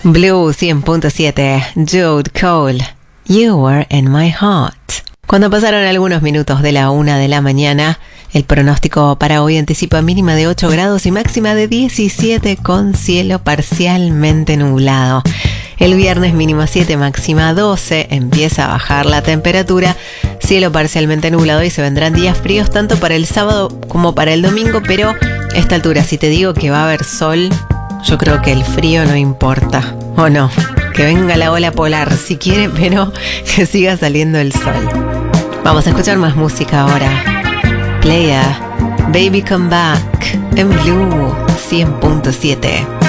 Blue 100.7, Jude Cole, You Were in My Heart. Cuando pasaron algunos minutos de la 1 de la mañana, el pronóstico para hoy anticipa mínima de 8 grados y máxima de 17 con cielo parcialmente nublado. El viernes mínima 7, máxima 12, empieza a bajar la temperatura, cielo parcialmente nublado y se vendrán días fríos tanto para el sábado como para el domingo, pero a esta altura si te digo que va a haber sol, yo creo que el frío no importa, ¿o no? Que venga la ola polar si quiere, pero que siga saliendo el sol. Vamos a escuchar más música ahora. Playa, Baby Come Back, en Blue 100.7.